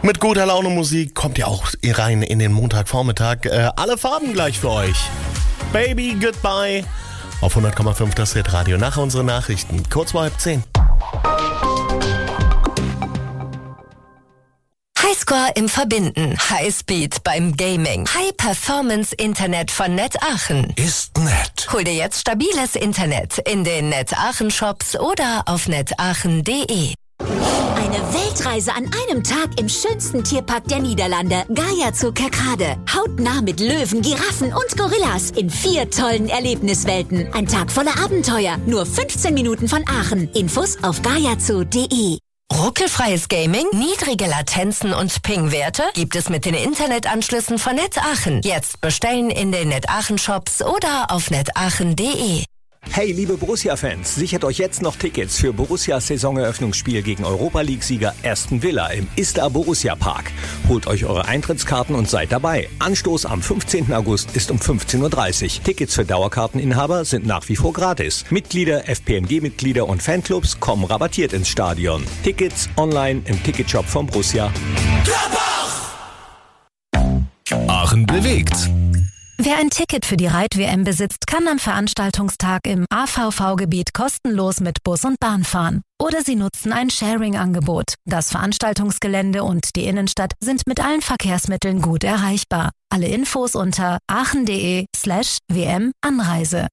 Mit guter Laune Musik kommt ihr auch rein in den Montagvormittag. Alle Farben gleich für euch. Baby Goodbye auf 100,5 das Hitradio. Nach unseren Nachrichten. Kurz vor 9:30. Highscore im Verbinden, Highspeed beim Gaming, High-Performance-Internet von Net Aachen. Ist nett. Hol dir jetzt stabiles Internet in den Net Aachen Shops oder auf netaachen.de. Eine Weltreise an einem Tag im schönsten Tierpark der Niederlande, Gaia zu Kerkrade. Hautnah mit Löwen, Giraffen und Gorillas in 4 tollen Erlebniswelten. Ein Tag voller Abenteuer, nur 15 Minuten von Aachen. Infos auf gaiazu.de. Ruckelfreies Gaming, niedrige Latenzen und Ping-Werte gibt es mit den Internetanschlüssen von Net Aachen. Jetzt bestellen in den Net Aachen Shops oder auf netaachen.de. Hey, liebe Borussia-Fans, sichert euch jetzt noch Tickets für Borussias Saisoneröffnungsspiel gegen Europa-League-Sieger Aston Villa im Istar Borussia Park. Holt euch eure Eintrittskarten und seid dabei. Anstoß am 15. August ist um 15:30 Uhr. Tickets für Dauerkarteninhaber sind nach wie vor gratis. Mitglieder, FPNG-Mitglieder und Fanclubs kommen rabattiert ins Stadion. Tickets online im Ticketshop von Borussia. Aachen bewegt. Wer ein Ticket für die Reit-WM besitzt, kann am Veranstaltungstag im AVV-Gebiet kostenlos mit Bus und Bahn fahren. Oder Sie nutzen ein Sharing-Angebot. Das Veranstaltungsgelände und die Innenstadt sind mit allen Verkehrsmitteln gut erreichbar. Alle Infos unter aachen.de/WM-Anreise.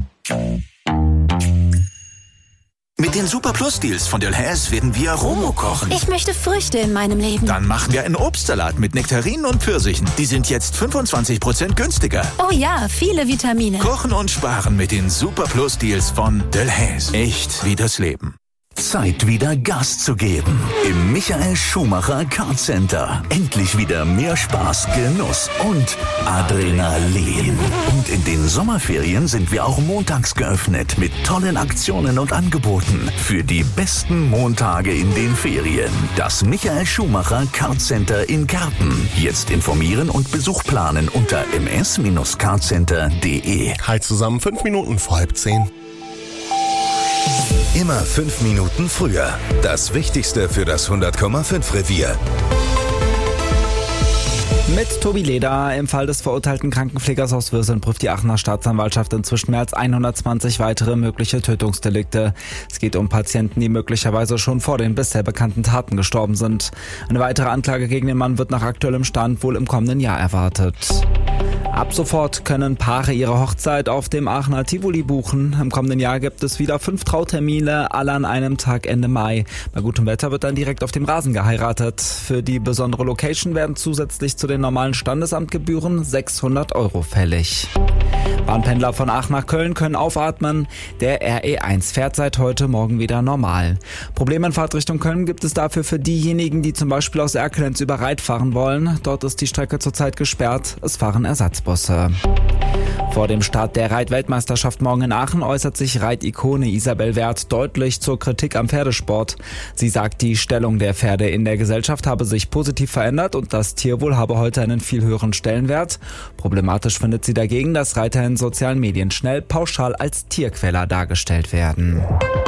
Mit den Super Plus Deals von Delhaize werden wir Romo kochen. Ich möchte Früchte in meinem Leben. Dann machen wir einen Obstsalat mit Nektarinen und Pfirsichen. Die sind jetzt 25% günstiger. Oh ja, viele Vitamine. Kochen und sparen mit den Super Plus Deals von Delhaize. Echt wie das Leben. Zeit, wieder Gas zu geben. Im Michael Schumacher Kart Center. Endlich wieder mehr Spaß, Genuss und Adrenalin. Und in den Sommerferien sind wir auch montags geöffnet mit tollen Aktionen und Angeboten für die besten Montage in den Ferien. Das Michael Schumacher Kart Center in Karten. Jetzt informieren und Besuch planen unter ms-kartcenter.de. Hi zusammen, 5 Minuten vor 9:30. Immer 5 Minuten früher. Das Wichtigste für das 100,5 Revier. Mit Tobi Leder. Im Fall des verurteilten Krankenpflegers aus Würseln prüft die Aachener Staatsanwaltschaft inzwischen mehr als 120 weitere mögliche Tötungsdelikte. Es geht um Patienten, die möglicherweise schon vor den bisher bekannten Taten gestorben sind. Eine weitere Anklage gegen den Mann wird nach aktuellem Stand wohl im kommenden Jahr erwartet. Ab sofort können Paare ihre Hochzeit auf dem Aachener Tivoli buchen. Im kommenden Jahr gibt es wieder 5 Trautermine, alle an einem Tag Ende Mai. Bei gutem Wetter wird dann direkt auf dem Rasen geheiratet. Für die besondere Location werden zusätzlich zu den normalen Standesamtgebühren 600 € fällig. Bahnpendler von Aachen nach Köln können aufatmen. Der RE1 fährt seit heute Morgen wieder normal. Probleme in Fahrtrichtung Köln gibt es dafür für diejenigen, die zum Beispiel aus Erkelenz über Reit fahren wollen. Dort ist die Strecke zurzeit gesperrt. Es fahren Ersatzbusse. Vor dem Start der Reit-Weltmeisterschaft morgen in Aachen äußert sich Reit-Ikone Isabel Werth deutlich zur Kritik am Pferdesport. Sie sagt, die Stellung der Pferde in der Gesellschaft habe sich positiv verändert und das Tierwohl habe heute einen viel höheren Stellenwert. Problematisch findet sie dagegen, dass Reiter in sozialen Medien schnell pauschal als Tierquäler dargestellt werden.